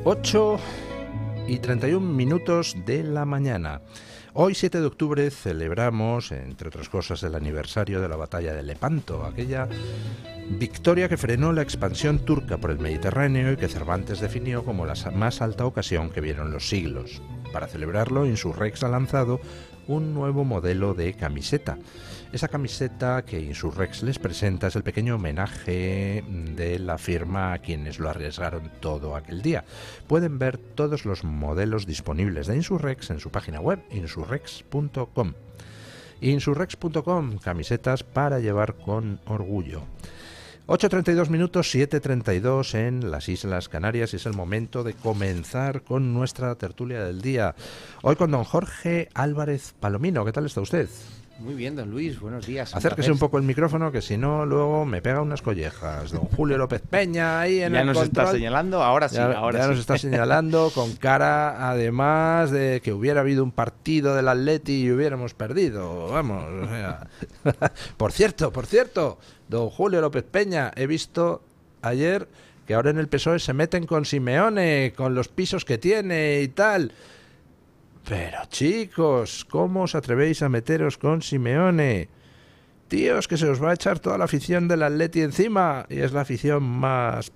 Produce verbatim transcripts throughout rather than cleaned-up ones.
ocho y treinta y un minutos de la mañana. Hoy, siete de octubre, celebramos, entre otras cosas, el aniversario de la batalla de Lepanto, aquella victoria que frenó la expansión turca por el Mediterráneo y que Cervantes definió como la más alta ocasión que vieron los siglos. Para celebrarlo, Insurrex ha lanzado un nuevo modelo de camiseta. Esa camiseta que Insurrex les presenta es el pequeño homenaje de la firma a quienes lo arriesgaron todo aquel día. Pueden ver todos los modelos disponibles de Insurrex en su página web, insurrex punto com. insurrex punto com, camisetas para llevar con orgullo. ocho y treinta y dos minutos, siete y treinta y dos en las Islas Canarias, y es el momento de comenzar con nuestra tertulia del día. Hoy con don Jorge Álvarez Palomino. ¿Qué tal está usted? Muy bien, don Luis, buenos días. Acérquese un poco el micrófono, que si no, luego me pega unas collejas. Don Julio López Peña, ahí en ya el nos control. está señalando, ahora sí, ya, ahora ya sí. nos está señalando con cara, además, de que hubiera habido un partido del Atleti y hubiéramos perdido. Vamos, o sea. Por cierto, por cierto, don Julio López Peña, he visto ayer que ahora en el P S O E se meten con Simeone, con los pisos que tiene y tal. Pero chicos, ¿cómo os atrevéis a meteros con Simeone? Tíos, que se os va a echar toda la afición del Atleti encima, y es la afición más...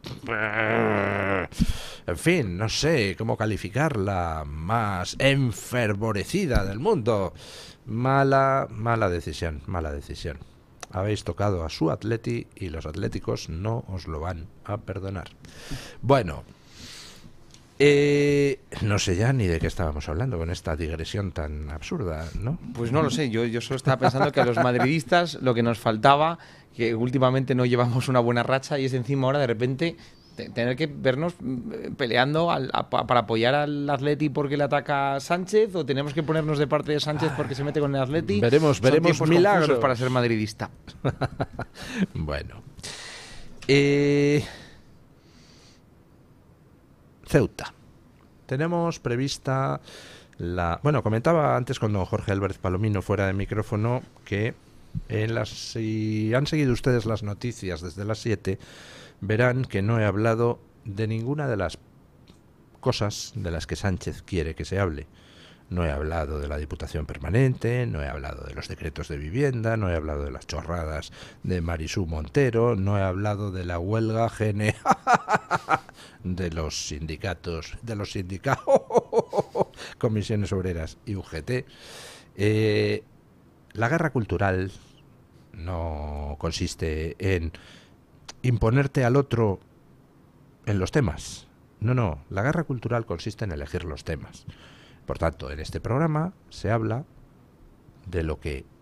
En fin, no sé cómo calificarla, más enfervorecida del mundo. Mala, mala decisión, mala decisión. Habéis tocado a su Atleti y los atléticos no os lo van a perdonar. Bueno... Eh, no sé ya ni de qué estábamos hablando con esta digresión tan absurda, ¿no? Pues no lo sé, yo, yo solo estaba pensando que a los madridistas lo que nos faltaba, que últimamente no llevamos una buena racha, y es encima ahora de repente te, tener que vernos peleando al, a, para apoyar al Atleti porque le ataca Sánchez, o tenemos que ponernos de parte de Sánchez porque se mete con el Atleti. Veremos, veremos milagros para ser madridista. Bueno. Eh... Ceuta. Tenemos prevista la... Bueno, comentaba antes con don Jorge Álvarez Palomino fuera de micrófono que en las... si han seguido ustedes las noticias desde las siete, verán que no he hablado de ninguna de las cosas de las que Sánchez quiere que se hable. No he hablado de la Diputación Permanente, no he hablado de los decretos de vivienda, no he hablado de las chorradas de Marisú Montero, no he hablado de la huelga gene de los sindicatos, de los sindicatos, comisiones obreras y U G T. Eh, la guerra cultural no consiste en imponerte al otro en los temas. No, no, la guerra cultural consiste en elegir los temas. Por tanto, en este programa se habla de lo que